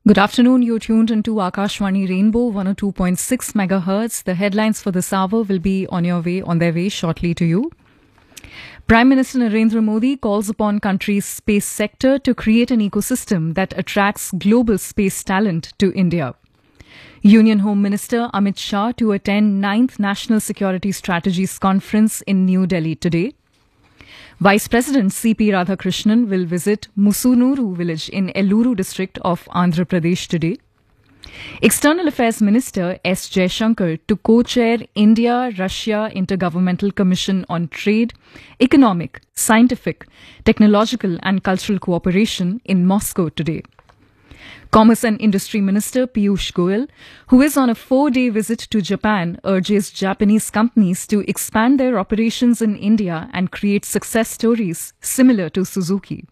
Good afternoon. You're tuned into Akashvani Rainbow 102.6 megahertz. The headlines for this hour will be on their way shortly to you. Prime Minister Narendra Modi calls upon country's space sector to create an ecosystem that attracts global space talent to India. Union Home Minister Amit Shah to attend 9th National Security Strategies Conference in New Delhi today. Vice President C.P. Radhakrishnan will visit Musunuru village in Elluru district of Andhra Pradesh today. External Affairs Minister S. Jaishankar to co-chair India-Russia Intergovernmental Commission on Trade, Economic, Scientific, Technological and Cultural Cooperation in Moscow today. Commerce and Industry Minister Piyush Goyal, who is on a 4-day visit to Japan, urges Japanese companies to expand their operations in India and create success stories similar to Suzuki.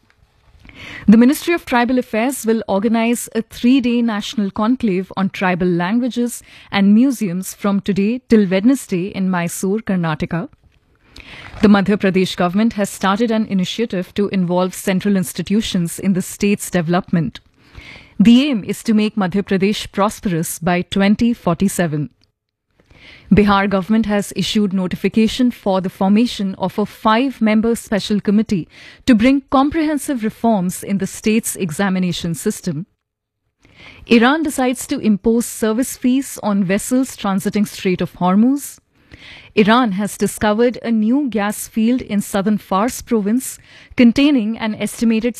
The Ministry of Tribal Affairs will organize a 3-day national conclave on tribal languages and museums from today till Wednesday in Mysore, Karnataka. The Madhya Pradesh government has started an initiative to involve central institutions in the state's development. The aim is to make Madhya Pradesh prosperous by 2047. Bihar government has issued notification for the formation of a 5-member special committee to bring comprehensive reforms in the state's examination system. Iran decides to impose service fees on vessels transiting Strait of Hormuz. Iran has discovered a new gas field in southern Fars province containing an estimated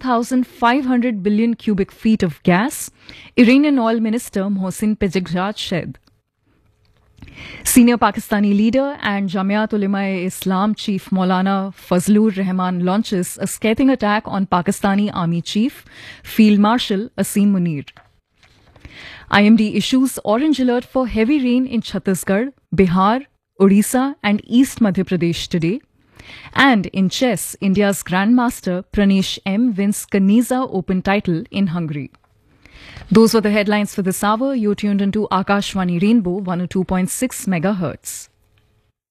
7,500 billion cubic feet of gas, Iranian oil minister Mohsin Pezeshkian said. Senior Pakistani leader and Jamiat Ulema-e-Islam chief Maulana Fazlur Rahman launches a scathing attack on Pakistani Army Chief Field Marshal Asim Munir. IMD issues orange alert for heavy rain in Chhattisgarh, Bihar, Odisha and East Madhya Pradesh today. And in chess, India's Grandmaster Pranesh M wins Kanizha Open title in Hungary. Those were the headlines for this hour. You're tuned into Akashvani Rainbow 102.6 megahertz.